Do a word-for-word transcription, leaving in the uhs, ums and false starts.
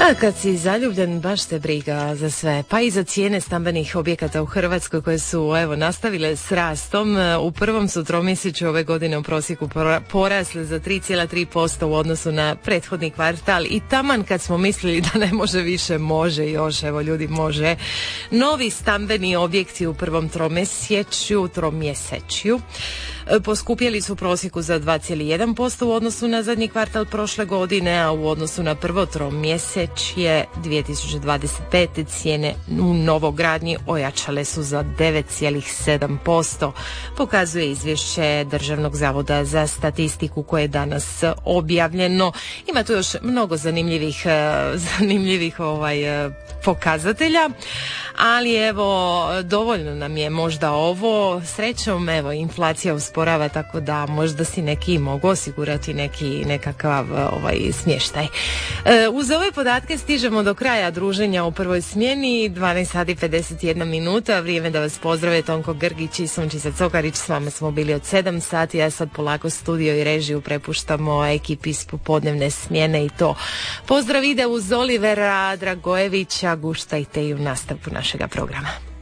A kad si zaljubljen, baš te briga za sve, pa i za cijene stambenih objekata u Hrvatskoj koje su evo nastavile s rastom. U prvom su tromjesečju ove godine u prosjeku porasle za tri zarez tri posto u odnosu na prethodni kvartal i taman kad smo mislili da ne može više, može još, evo ljudi može. Novi stambeni objekti u prvom tromjesečju, tromjesečju poskupjeli su u prosjeku za dva zarez jedan posto u odnosu na zadnji kvartal prošle godine, a u odnosu na prvo tromjesečje dvije tisuće dvadeset pete cijene u novogradnji ojačale su za devet zarez sedam posto, pokazuje izvješće Državnog zavoda za statistiku koje je danas objavljeno. Ima tu još mnogo zanimljivih, zanimljivih ovaj, pokazatelja, ali evo dovoljno nam je možda ovo. Srećom, evo, inflacija usporava, tako da možda si neki mogu osigurati neki nekakav ovaj smještaj. E, uz ove podatke stižemo do kraja druženja u prvoj smjeni, dvanaest sati pedeset jedna minuta, vrijeme da vas pozdrave Tonko Grgić i Sunčica Cokarić, s vama smo bili od sedam sati, a sad polako studio i režiju prepuštamo ekipi iz popodnevne smjene i to. Pozdrav ide uz Olivera Dragojevića, guštajte i u nastavku našega programa.